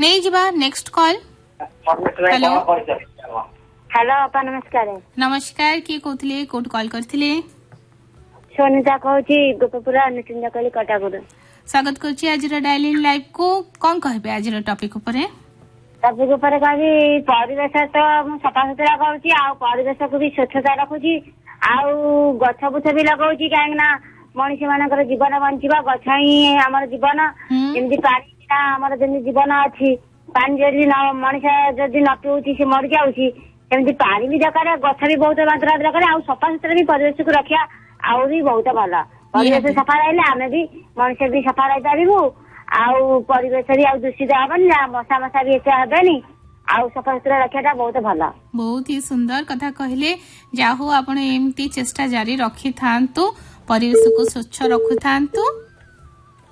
नहीं जीवा next call. Hello hello अपा नमस्कार। नमस्कार किए कहते कोट कॉल करथिले? सोनिता कहूची गोपपुरा निचिंदा कली कटाकुर। स्वागत करछि आज डायली लाइव को। कौन कहबे आज टॉपिक ऊपर? टॉपिक ऊपर कहबी परिवेश तो मु सफा सुतरा कहूची आ परिवेश को भी स्वच्छता रखुची आ गछ बुछ भी लगाउची काहे ना मनुष्य मानकर जीवन बंचिबा गछ ही हमर जीवन जेमि पानी बिना हमर जेमि जीवन अछि पानी जदि मनुष्य जदि न पिउची से मर जाउची सेमि पानी भी दरकार गछ भी बहुत मात्रा दरकार आ सफा सुतरा भी परिवेश को रखिया आउ भी बहुत भल। परिवेश सफा रहिले आमे भी मनुष्य भी सफा रही पारिबु आउ परिवेश भी आउ दूषित हबनी मशा मशा भी एते हबेनी आउ सफा सुतरा रखियाटा बहुत भल। बहुत ही सुंदर कथा कहले। जाहो आपण एमती चेष्टा जारी रखी थांतु परिवेश को स्वच्छ रखु थांतु।